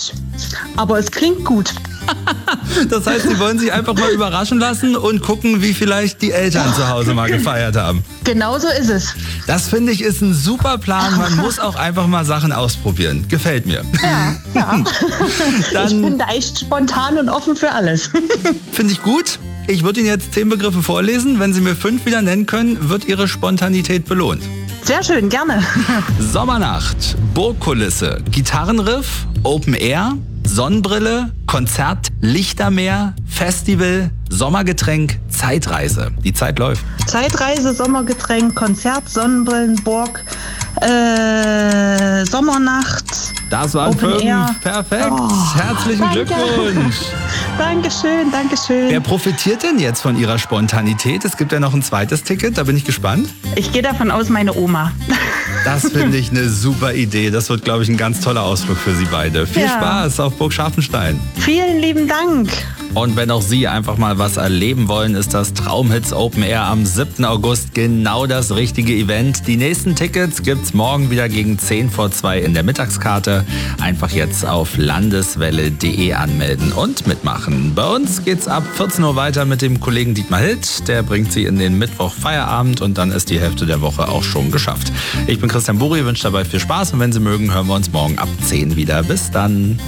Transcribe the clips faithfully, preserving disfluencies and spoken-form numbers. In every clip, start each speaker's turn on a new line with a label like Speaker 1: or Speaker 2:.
Speaker 1: nicht, aber es klingt gut.
Speaker 2: Das heißt, Sie wollen sich einfach mal überraschen lassen und gucken, wie vielleicht die Eltern zu Hause mal gefeiert haben.
Speaker 1: Genau so ist es.
Speaker 2: Das finde ich ist ein super Plan. Man muss auch einfach mal Sachen ausprobieren. Gefällt mir.
Speaker 1: Ja, ja.
Speaker 2: Dann,
Speaker 1: ich bin da echt spontan und offen für alles.
Speaker 2: Finde ich gut. Ich würde Ihnen jetzt zehn Begriffe vorlesen. Wenn Sie mir fünf wieder nennen können, wird Ihre Spontanität belohnt.
Speaker 1: Sehr schön, gerne.
Speaker 2: Sommernacht, Burgkulisse, Gitarrenriff, Open Air, Sonnenbrille, Konzert, Lichtermeer, Festival, Sommergetränk, Zeitreise. Die Zeit läuft.
Speaker 1: Zeitreise, Sommergetränk, Konzert, Sonnenbrillenburg, äh, Sommernacht.
Speaker 2: Das waren
Speaker 1: Open
Speaker 2: fünf.
Speaker 1: Air.
Speaker 2: Perfekt.
Speaker 1: Oh,
Speaker 2: Herzlichen
Speaker 1: danke.
Speaker 2: Glückwunsch.
Speaker 1: Dankeschön, Dankeschön.
Speaker 2: Wer profitiert denn jetzt von Ihrer Spontanität? Es gibt ja noch ein zweites Ticket, da bin ich gespannt.
Speaker 1: Ich gehe davon aus, meine Oma.
Speaker 2: Das finde ich eine super Idee. Das wird, glaube ich, ein ganz toller Ausflug für Sie beide. Viel
Speaker 1: Ja.
Speaker 2: Spaß auf Burg Scharfenstein.
Speaker 1: Vielen lieben Dank.
Speaker 2: Und wenn auch Sie einfach mal was erleben wollen, ist das Traumhits Open Air am siebten August genau das richtige Event. Die nächsten Tickets gibt's morgen wieder gegen zehn vor zwei in der Mittagskarte. Einfach jetzt auf landeswelle punkt de anmelden und mitmachen. Bei uns geht's ab vierzehn Uhr weiter mit dem Kollegen Dietmar Hild. Der bringt Sie in den Mittwoch Feierabend und dann ist die Hälfte der Woche auch schon geschafft. Ich bin Christian Buri, wünsche dabei viel Spaß und wenn Sie mögen, hören wir uns morgen ab zehn wieder. Bis dann.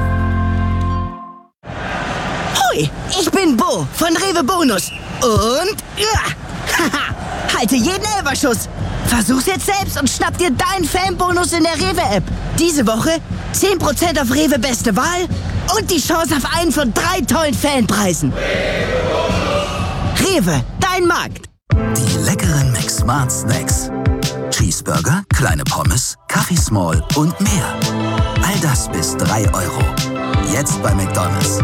Speaker 3: Hoi, ich bin Bo von Rewe Bonus. Und ja, haha, halte jeden Elberschuss. Versuch's jetzt selbst und schnapp dir deinen Fanbonus in der Rewe-App. Diese Woche zehn Prozent auf Rewe Beste Wahl und die Chance auf einen von drei tollen Fanpreisen. Rewe, dein Markt.
Speaker 4: Die leckeren McSmart Snacks. Cheeseburger, kleine Pommes, Kaffee Small und mehr. All das bis drei Euro. Jetzt bei McDonald's.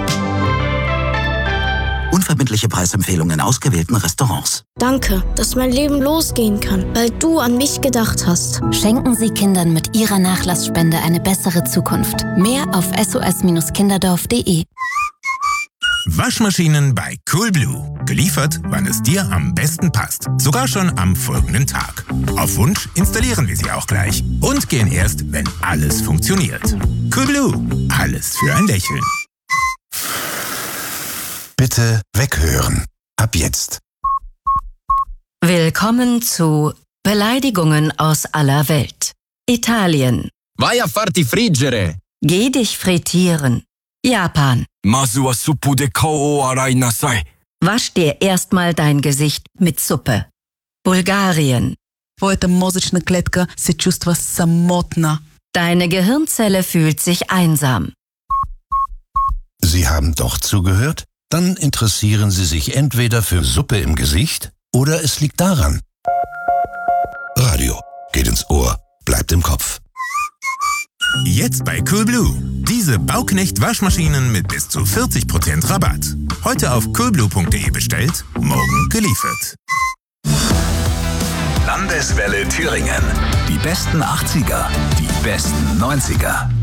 Speaker 4: Unverbindliche Preisempfehlungen in ausgewählten Restaurants.
Speaker 5: Danke, dass mein Leben losgehen kann, weil du an mich gedacht hast.
Speaker 6: Schenken Sie Kindern mit Ihrer Nachlassspende eine bessere Zukunft. Mehr auf s o s kinderdorf punkt de.
Speaker 7: Waschmaschinen bei Coolblue. Geliefert, wann es dir am besten passt. Sogar schon am folgenden Tag. Auf Wunsch installieren wir sie auch gleich. Und gehen erst, wenn alles funktioniert. Coolblue. Alles für ein Lächeln.
Speaker 8: Bitte weghören. Ab jetzt.
Speaker 9: Willkommen zu Beleidigungen aus aller Welt. Italien.
Speaker 10: Vai a farti friggere.
Speaker 9: Geh dich frittieren. Japan.
Speaker 10: Masu wa suppu de kao arai nasai.
Speaker 9: Wasch dir erstmal dein Gesicht mit Suppe. Bulgarien.
Speaker 11: Твоята мозъчна клетка се чувства самотна.
Speaker 9: Deine Gehirnzelle fühlt sich einsam.
Speaker 8: Sie haben doch zugehört? Dann interessieren Sie sich entweder für Suppe im Gesicht oder es liegt daran. Radio geht ins Ohr, bleibt im Kopf.
Speaker 7: Jetzt bei Coolblue. Diese Bauknecht-Waschmaschinen mit bis zu vierzig Prozent Rabatt. Heute auf coolblue punkt de bestellt, morgen geliefert.
Speaker 4: Landeswelle Thüringen. Die besten achtziger, die besten neunziger.